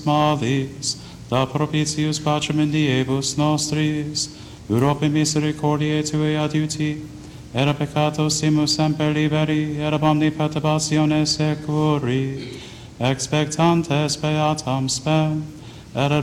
malis, da propitius pacem in diebus nostris, Europe misericordiae Tuae adiuti, era peccatos simus semper liberi, era omni perturbationes securi, expectantes beatam spem, era